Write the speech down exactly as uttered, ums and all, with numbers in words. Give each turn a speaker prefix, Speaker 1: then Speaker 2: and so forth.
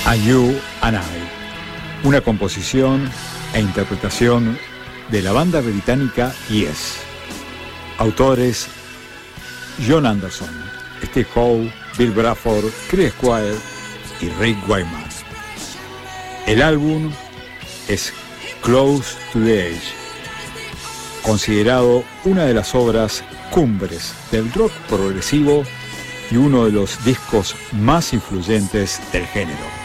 Speaker 1: And You and I, una composición e interpretación de la banda británica Yes. Autores: John Anderson, Steve Howe, Bill Bruford, Chris Squire y Rick Wyman. El álbum es Close to the Edge, considerado una de las obras cumbres del rock progresivo y uno de los discos más influyentes del género.